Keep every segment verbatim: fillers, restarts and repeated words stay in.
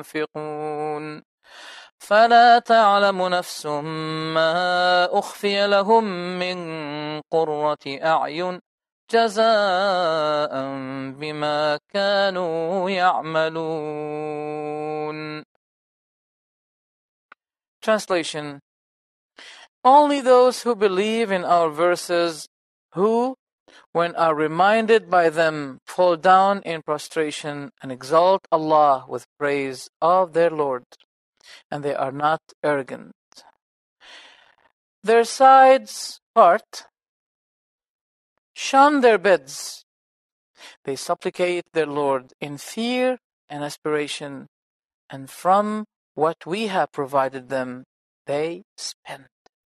ينفقون فلا تعلم نفس ما أخفي لهم من قرة أعين جزاء بما كانوا يعملون. Translation: Only those who believe in our verses, who, when are reminded by them, fall down in prostration and exalt Allah with praise of their Lord, and they are not arrogant. Their sides part, shun their beds. They supplicate their Lord in fear and aspiration, and from what we have provided them, they spend.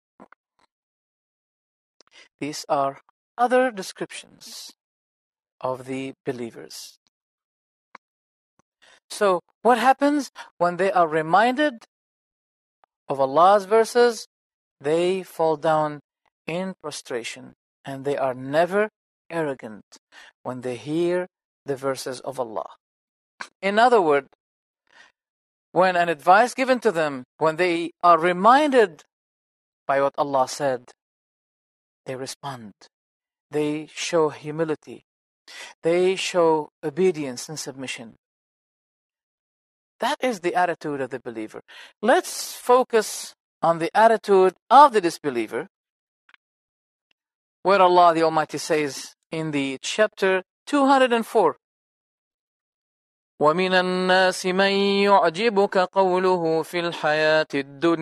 These are other descriptions of the believers. So, what happens when they are reminded of Allah's verses? They fall down in prostration, and they are never arrogant when they hear the verses of Allah. In other words, when an advice given to them, when they are reminded by what Allah said, they respond. They show humility. They show obedience and submission. That is the attitude of the believer. Let's focus on the attitude of the disbeliever, where Allah the Almighty says in the chapter two hundred four, وَمِنَ النَّاسِ مَن يُعْجِبُكَ قَوْلُهُ فِي الْحَيَاةِ الدُّنْيَا